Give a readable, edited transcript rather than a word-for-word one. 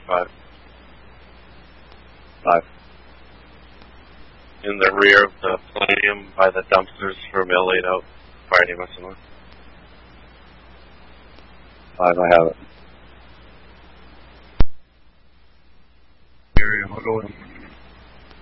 5. 5. In the rear of the Palladium by the dumpsters for mail laid out. Friday, Messenger. 5, I have it. Area, I'll go with him.